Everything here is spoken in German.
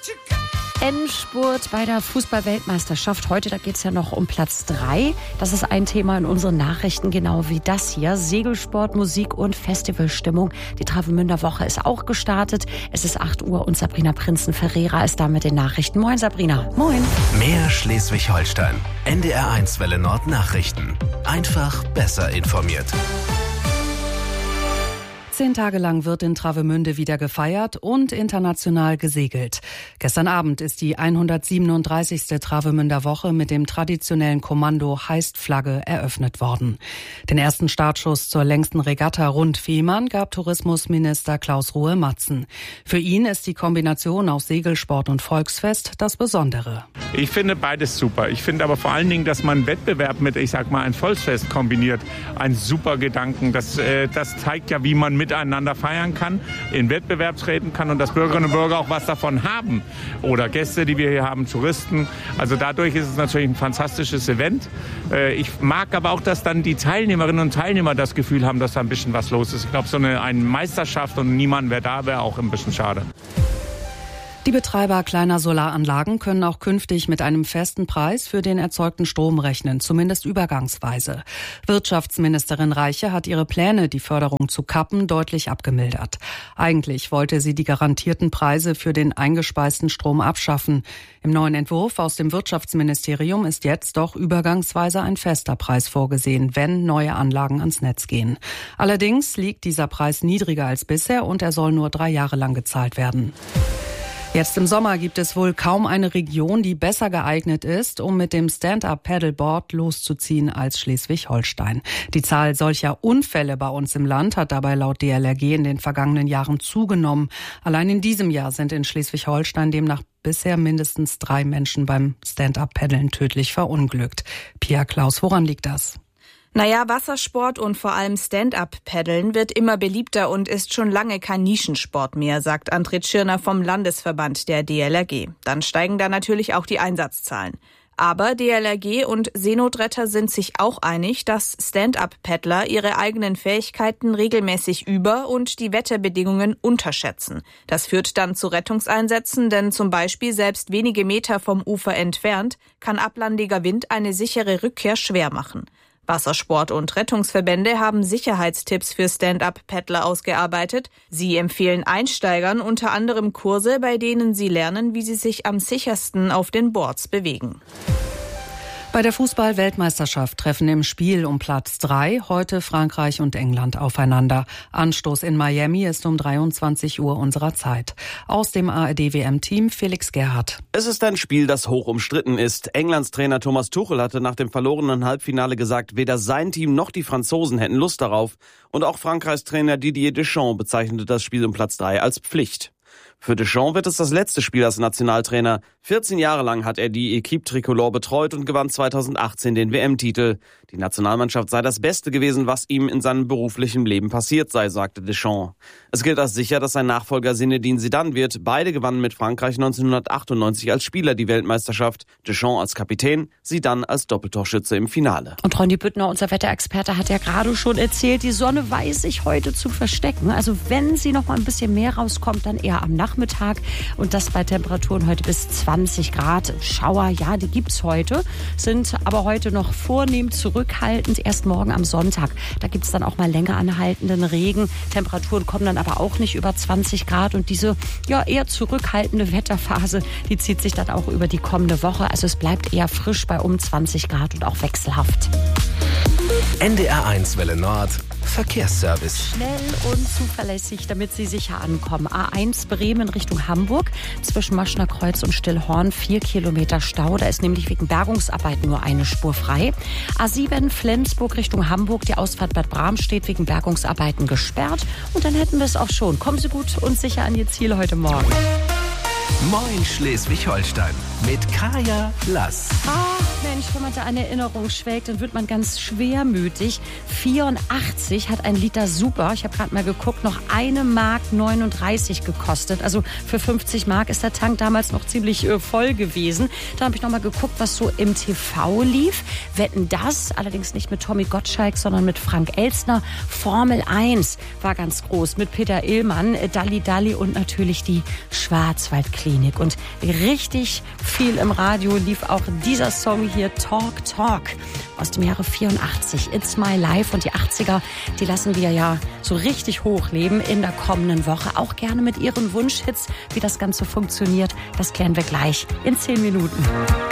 Endspurt bei der Fußball-Weltmeisterschaft. Heute, da geht es ja noch um Platz 3. Das ist ein Thema in unseren Nachrichten, genau wie das hier. Segelsport, Musik und Festivalstimmung. Die Travemünder Woche ist auch gestartet. Es ist 8 Uhr und Sabrina Prinzen-Ferreira ist da mit den Nachrichten. Moin Sabrina. Moin. Mehr Schleswig-Holstein. NDR1 Welle Nord Nachrichten. Einfach besser informiert. 10 Tage lang wird in Travemünde wieder gefeiert und international gesegelt. Gestern Abend ist die 137. Travemünder Woche mit dem traditionellen Kommando Heist-Flagge eröffnet worden. Den ersten Startschuss zur längsten Regatta rund Fehmarn gab Tourismusminister Klaus Ruhe-Matzen. Für ihn ist die Kombination aus Segelsport und Volksfest das Besondere. Ich finde beides super. Ich finde aber vor allen Dingen, dass man Wettbewerb mit, ein Volksfest kombiniert. Ein super Gedanken. Das zeigt ja, wie man miteinander feiern kann, in Wettbewerb treten kann und dass Bürgerinnen und Bürger auch was davon haben. Oder Gäste, die wir hier haben, Touristen. Also dadurch ist es natürlich ein fantastisches Event. Ich mag aber auch, dass dann die Teilnehmerinnen und Teilnehmer das Gefühl haben, dass da ein bisschen was los ist. Ich glaube, so eine Meisterschaft und niemand wäre da, wäre auch ein bisschen schade. Die Betreiber kleiner Solaranlagen können auch künftig mit einem festen Preis für den erzeugten Strom rechnen, zumindest übergangsweise. Wirtschaftsministerin Reiche hat ihre Pläne, die Förderung zu kappen, deutlich abgemildert. Eigentlich wollte sie die garantierten Preise für den eingespeisten Strom abschaffen. Im neuen Entwurf aus dem Wirtschaftsministerium ist jetzt doch übergangsweise ein fester Preis vorgesehen, wenn neue Anlagen ans Netz gehen. Allerdings liegt dieser Preis niedriger als bisher und er soll nur 3 Jahre lang gezahlt werden. Jetzt im Sommer gibt es wohl kaum eine Region, die besser geeignet ist, um mit dem Stand-Up-Paddleboard loszuziehen als Schleswig-Holstein. Die Zahl solcher Unfälle bei uns im Land hat dabei laut DLRG in den vergangenen Jahren zugenommen. Allein in diesem Jahr sind in Schleswig-Holstein demnach bisher mindestens 3 Menschen beim Stand-Up-Paddeln tödlich verunglückt. Pia Klaus, woran liegt das? Wassersport und vor allem Stand-Up-Paddeln wird immer beliebter und ist schon lange kein Nischensport mehr, sagt André Tschirner vom Landesverband der DLRG. Dann steigen da natürlich auch die Einsatzzahlen. Aber DLRG und Seenotretter sind sich auch einig, dass Stand-Up-Paddler ihre eigenen Fähigkeiten regelmäßig und die Wetterbedingungen unterschätzen. Das führt dann zu Rettungseinsätzen, denn zum Beispiel selbst wenige Meter vom Ufer entfernt kann ablandiger Wind eine sichere Rückkehr schwer machen. Wassersport- und Rettungsverbände haben Sicherheitstipps für Stand-Up-Paddler ausgearbeitet. Sie empfehlen Einsteigern unter anderem Kurse, bei denen sie lernen, wie sie sich am sichersten auf den Boards bewegen. Bei der Fußball-Weltmeisterschaft treffen im Spiel um Platz 3 heute Frankreich und England aufeinander. Anstoß in Miami ist um 23 Uhr unserer Zeit. Aus dem ARD-WM-Team Felix Gerhardt. Es ist ein Spiel, das hoch umstritten ist. Englands Trainer Thomas Tuchel hatte nach dem verlorenen Halbfinale gesagt, weder sein Team noch die Franzosen hätten Lust darauf. Und auch Frankreichs Trainer Didier Deschamps bezeichnete das Spiel um Platz 3 als Pflicht. Für Deschamps wird es das letzte Spiel als Nationaltrainer. 14 Jahre lang hat er die Équipe Tricolore betreut und gewann 2018 den WM-Titel. Die Nationalmannschaft sei das Beste gewesen, was ihm in seinem beruflichen Leben passiert sei, sagte Deschamps. Es gilt als sicher, dass sein Nachfolger Zinedine Zidane wird. Beide gewannen mit Frankreich 1998 als Spieler die Weltmeisterschaft. Deschamps als Kapitän, Zidane als Doppeltorschütze im Finale. Und Ronny Büttner, unser Wetterexperte, hat ja gerade schon erzählt, die Sonne weiß sich heute zu verstecken. Also wenn sie noch mal ein bisschen mehr rauskommt, dann eher am Nachmittag. Und das bei Temperaturen heute bis 20 Grad. Schauer, ja, die gibt's heute, sind aber heute noch vornehm zurückhaltend. Erst morgen am Sonntag, da gibt's dann auch mal länger anhaltenden Regen. Temperaturen kommen dann aber auch nicht über 20 Grad. Und diese eher zurückhaltende Wetterphase, die zieht sich dann auch über die kommende Woche. Also es bleibt eher frisch bei um 20 Grad und auch wechselhaft. NDR1 Welle Nord Verkehrsservice. Schnell und zuverlässig, damit Sie sicher ankommen. A1 Bremen Richtung Hamburg. Zwischen Maschner Kreuz und Stillhorn 4 Kilometer Stau. Da ist nämlich wegen Bergungsarbeiten nur eine Spur frei. A7 Flensburg Richtung Hamburg. Die Ausfahrt Bad Bramstedt wegen Bergungsarbeiten gesperrt. Und dann hätten wir es auch schon. Kommen Sie gut und sicher an Ihr Ziel heute Morgen. Moin Schleswig-Holstein. mit Kaya Lass. Ach Mensch, wenn man da an Erinnerung schwelgt, dann wird man ganz schwermütig. 84 hat ein Liter Super, ich habe gerade mal geguckt, noch 1,39 Mark gekostet. Also für 50 Mark ist der Tank damals noch ziemlich voll gewesen. Da habe ich noch mal geguckt, was so im TV lief. Wetten, das, allerdings nicht mit Tommy Gottschalk, sondern mit Frank Elstner. Formel 1 war ganz groß mit Peter Illmann, Dalli Dalli und natürlich die Schwarzwaldklinik. Und richtig viel im Radio lief auch dieser Song hier, Talk Talk, aus dem Jahre 84. It's My Life. Und die 80er, die lassen wir ja so richtig hochleben in der kommenden Woche. Auch gerne mit Ihren Wunschhits. Wie das Ganze funktioniert, das klären wir gleich in 10 Minuten.